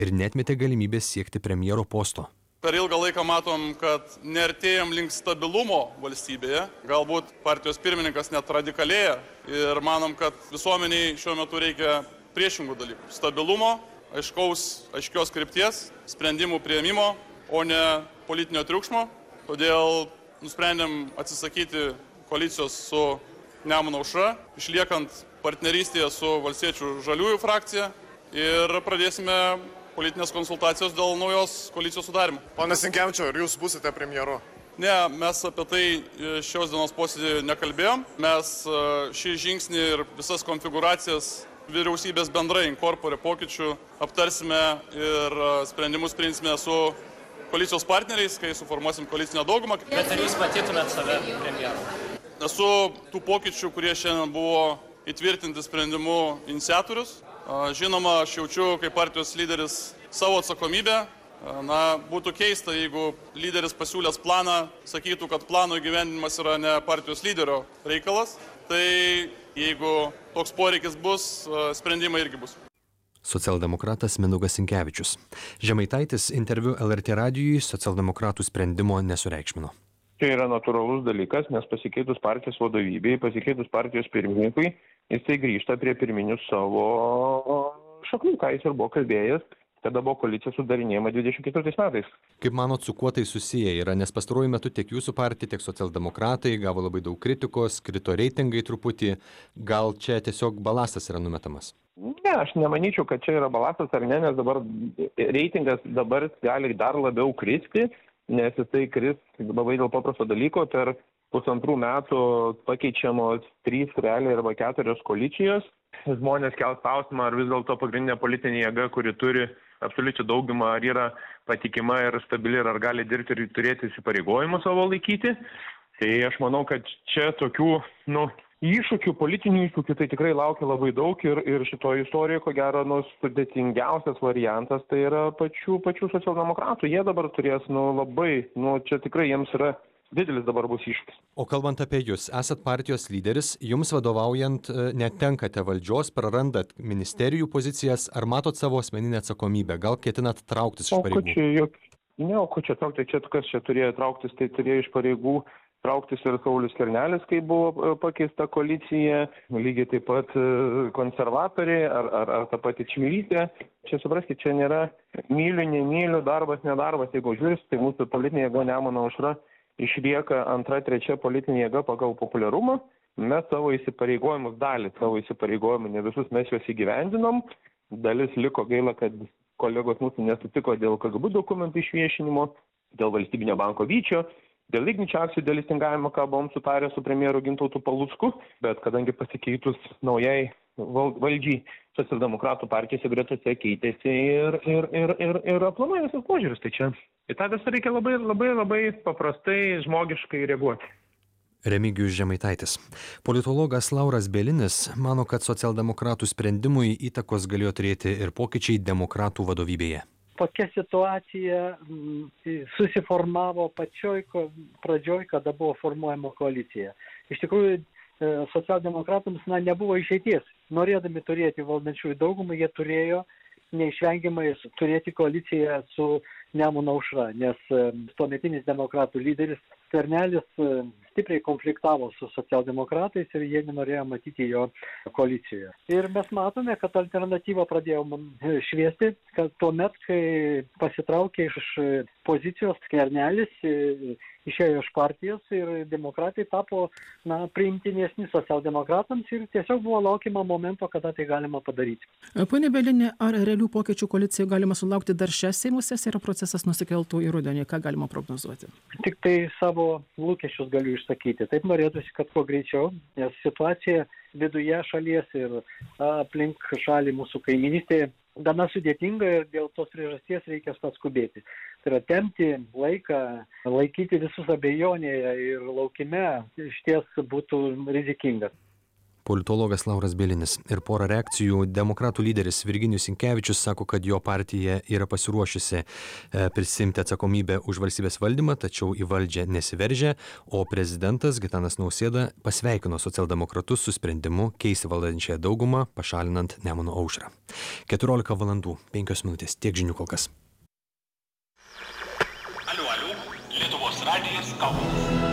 ir neatmetė galimybės siekti premjero posto. Per ilgą laiką matom, kad neartėjom link stabilumo valstybėje. Galbūt partijos pirmininkas net radikalėja ir manom, kad visuomeniai šiuo metu reikia priešingų dalykų. Stabilumo, aiškios krypties, sprendimų priėmimo, o ne politinio triukšmo. Todėl nusprendėm atsisakyti koalicijos su Nemuno aušra, išliekant partnerystėje su Valstiečių žaliųjų frakcija ir pradėsime politinės konsultacijos dėl naujos koalicijos sudarimo. Pone Sinkevičiau, ar jūs būsite premjeru? Ne, mes apie tai šios dienos posėdį nekalbėjom. Mes šį žingsnį ir visas konfiguracijas vyriausybės bendrai inkorporė pokyčių aptarsime ir sprendimus priimsime su koalicijos partneriais, kai suformuosim koalicinę daugumą. Bet ar jūs matytumėt save premjeru? Esu tų pokyčių, kurie šiandien buvo įtvirtinti sprendimu iniciatorius. Žinoma, aš jaučiu kaip partijos lyderis savo atsakomybę. Būtų keista, jeigu lyderis pasiūlęs planą sakytų, kad plano įgyvendinimas yra ne partijos lyderio reikalas. Tai jeigu toks poreikis bus, sprendimai irgi bus. Socialdemokratas Mindaugas Sinkevičius. Žemaitaitis interviu LRT radijui socialdemokratų sprendimo nesureikšmino. Tai yra natūralus dalykas, nes pasikeitus partijos vadovybei, pasikeitus partijos pirmininkui, jisai grįžta prie pirminių savo šaknų, ką jis ir buvo kalbėjęs, kada buvo koalicija sudarinėjama 24 metais. Kaip manot, su kuo tai susiję yra, nes pastaruoju metu tiek jūsų partija, tiek socialdemokratai gavo labai daug kritikos, krito reitingai truputį, gal čia tiesiog balastas yra numetamas? Ne, aš nemanyčiau, kad čia yra balastas ar ne, nes dabar reitingas dabar gali dar labiau kristi, nes jisai kris labai dėl paprasto dalyko, per 1,5 metų pakeičiamos 3 realiai arba 4 koalicijos. Žmonės kels klausimą, ar vis dėlto pagrindinė politinė jėga, kuri turi absoliučią daugumą, ar yra patikima ir stabili, ar gali dirbti ir turėti įsipareigojimų savo laikyti. Tai aš manau, kad čia tokių, iššūkių, politinių iššūkių tai tikrai laukia labai daug ir šitoje istorijoje, ko gero, sudėtingiausias variantas tai yra pačių socialdemokratų. Jie dabar turės, čia tikrai jiems yra didelis dabar bus iššūkis. O kalbant apie jūs, esat partijos lyderis, jums vadovaujant netenkate valdžios, prarandat ministerijų pozicijas, ar matot savo asmeninę atsakomybę, gal ketinat trauktis iš pareigų? Ko čia traukti, kas čia turėjo trauktis, tai turėjo iš pareigų trauktis ir Saulius Skvernelis, kai buvo pakeista koalicija, lygiai taip pat konservatoriai ar ta pati Čmilytė. Čia supraskite, čia nėra myliu, nemyliu, darbas, nedarbas. Jeigu žiūrės, tai mūsų politinė jėga Nemuno aušra išlieka 2, 3 politinė jėga pagal populiarumą. Mes savo įsipareigojimus, dalį savo įsipareigojimų, ne visus mes juos įgyvendinom. Dalis liko, gaila, kad kolegos mūsų nesutiko dėl KGB dokumentų išviešinimo, dėl Valstybinio banko vyčio, dėl igničio akcijų dėl listingavimo, ką buvom sutarę su premjeru Gintautu Palucku, bet kadangi pasikeitus naujai valdžiai socialdemokratų partijose gretose keitėsi ir aplamai visas požiūris. Tai čia į tą visą reikia labai paprastai, žmogiškai reaguoti. Remigijus Žemaitaitis. Politologas Lauras Bielinis mano, kad socialdemokratų sprendimui įtakos galėjo turėti ir pokyčiai demokratų vadovybėje. Tokia situacija susiformavo pačioj pradžioj, kada buvo formuojama koalicija. Iš tikrųjų, socialdemokratams nebuvo išeities. Norėdami turėti valdančiųjų daugumą, jie turėjo neišvengiamai turėti koaliciją su Nemuno aušra, nes tuometinis demokratų lyderis Skvernelis stipriai konfliktavo su socialdemokratais ir jie nenorėjo matyti jo koalicijoje. Ir mes matome, kad alternatyva pradėjo šviesti, kad tuomet, kai pasitraukė iš pozicijos Skvernelis, išėjo iš partijos ir demokratai tapo priimtinesni socialdemokratams ir tiesiog buvo laukiama momento, kada tai galima padaryti. Pone Bielini, ar realių pokyčių koalicijoje galima sulaukti dar šią Seimo sesiją, ar procesas nusikeltų į rudenį? Ką galima prognozuoti? Tik tai savo lūkesčius galiu išsakyti. Taip norėtųsi, kad kuo greičiau, nes situacija viduje šalies ir aplink šalį mūsų kaiminystėje gana sudėtinga ir dėl tos priežasties reikia paskubėti. Tai yra tempti laiką, laikyti visus abejonėje ir laukime išties būtų rizikinga. Politologas Lauras Bielinis ir pora reakcijų. Demokratų lyderis Virginijus Sinkevičius sako, kad jo partija yra pasiruošusi prisimti atsakomybę už valstybės valdymą, tačiau į valdžią nesiveržia, o prezidentas Gitanas Nausėda pasveikino socialdemokratus su sprendimu keisti valdančiąją daugumą, pašalinant Nemuno aušrą. 14 valandų 5 minutės. Tiek žinių kol kas. Aliu, Lietuvos radijas Kaunas.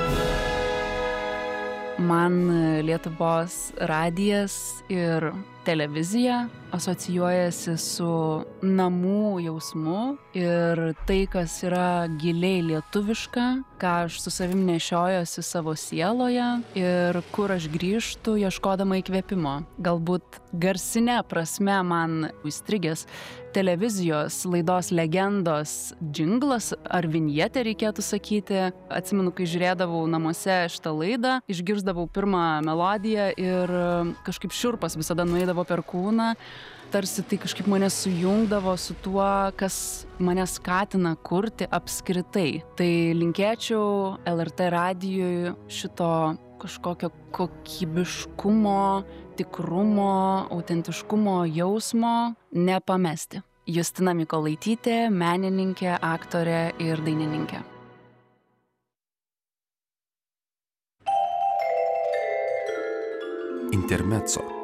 Man Lietuvos radijas ir televizija asocijuojasi su namų jausmu ir tai, kas yra giliai lietuviška, ką aš su savim nešiojuosi savo sieloje ir kur aš grįžtu ieškodama įkvėpimo. Galbūt garsinė prasme man įstrigęs televizijos laidos Legendos džinglas ar vinjetė reikėtų sakyti. Atsimenu, kai žiūrėdavau namuose šitą laidą, išgirsdavau pirmą melodiją ir kažkaip šiurpas visada nueidavo per kūną. Tarsi tai kažkaip mane sujungdavo su tuo, kas mane skatina kurti apskritai. Tai linkėčiau LRT radijui šito kažkokio kokybiškumo, tikrumo, autentiškumo jausmo nepamesti. Justina Mykolaitytė, menininkė, aktorė ir dainininkė. Intermezzo.